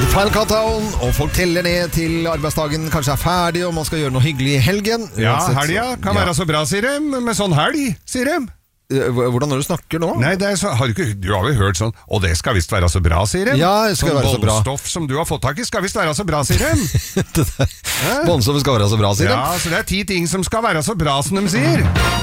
Final Countdown, og folk teller ned til arbeidsdagen kanskje er ferdig, og man skal gjøre noe hyggelig i helgen. Ja, helga kan være så bra, sier de, med sånn helg, sier de. Hvordan når du snakker nå? Nei, det er så, du har vel hørt sånn, og det skal visst være så bra, sier de. Ja, det skal være så bra. Bollstoff som du har fått tak i skal visst være så bra, sier de. Bollstoff skal være så bra, sier de. Ja, så det er 10 ting som skal være så bra som de sier.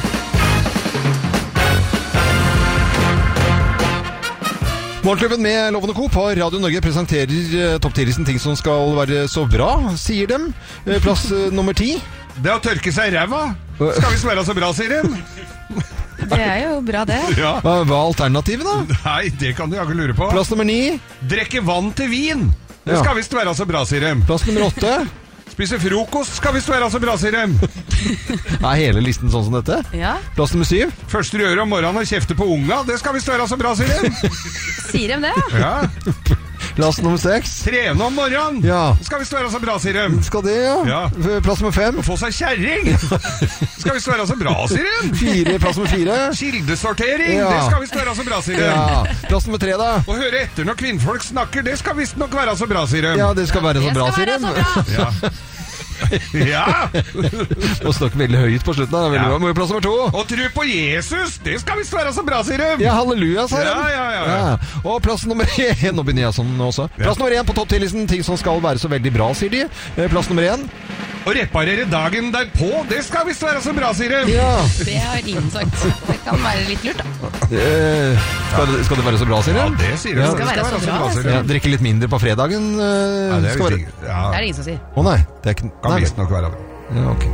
Morgenklubben med Loven og Co. på Radio Norge presenterer topp 10-listen ting som skal være så bra, sier dem. Plass nummer 10. Det å tørke seg i ræva skal visst være så bra, sier de. Det er jo bra, det. Ja. Hva er alternativet, da? Nei, det kan du ikke lure på. Plass nummer 9. Drikke vann til vin. Det skal visst være så bra, sier de. Plass nummer 8. Spise frokost skal visst være så bra, sier de. Er hele listen sånn som dette? Ja. Plass nummer 7. Første du gjør om morgenen og kjefte på unga, det skal visst være så bra, sier de. Sier de det? Ja. Plass nummer 6. Trene om morgenen. Ja. Det skal visst være så bra, sier de. Skal det, ja. Ja. Plass nummer 5. Å få seg kjerring. Det skal visst være så bra, sier de. Plass nummer 4. Kildesortering. Ja. Det skal visst være så bra, sier de. Ja. Plass nummer 3, da. Å høre etter når kvinnfolk snakker, det skal visst nok være så bra, sier de. Ja, det skal være så bra, sier de. Ja. Ja. Må snakke veldig høyt på slutten da. Veldig bra. Plass nummer 2. Og tro på Jesus, det skal visst være så bra, sier de. Ja, halleluja, sier de. Ja. Og plass nummer 1. Nå begynner jeg sånn også. Plass nummer 1 på topp 10-listen. Ting som skal være så veldig bra, sier de. Plass nummer 1. Å reparere dagen derpå, det skal visst være så bra, sier de. Ja. Det har ingen sagt. Det kan være litt lurt, da. Skal det være så bra, sier de? Ja, det sier de. Det skal være så bra, sier de. Ja, drikke litt mindre på fredagen. Ja, det er skal visst være... ikke. Ja. Det er det ingen som sier. Å nei, det er ikke... Kan visst nok være bra. Ja, ok.